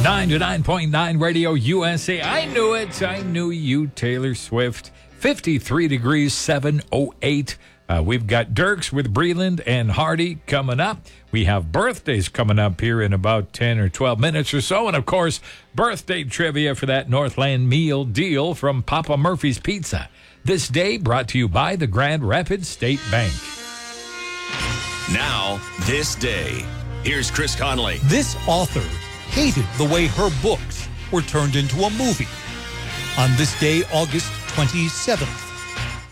99.9 Radio USA. I knew it. I knew you, Taylor Swift. 53 degrees, 708. We've got Dirks with Breland and Hardy coming up. We have birthdays coming up here in about 10 or 12 minutes or so. And, of course, birthday trivia for that Northland meal deal from Papa Murphy's Pizza. This day brought to you by the Grand Rapids State Bank. Now, this day. Here's Chris Conley. This author hated the way her books were turned into a movie. On this day, August 27th,